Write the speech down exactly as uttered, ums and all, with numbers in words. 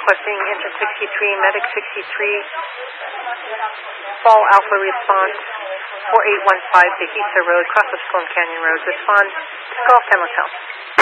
requesting engine sixty-three, medic sixty-three, Fall Alpha response, four eight one five Dehesa Road, cross of Storm Canyon Road. Respond to Golf Ten Hotel.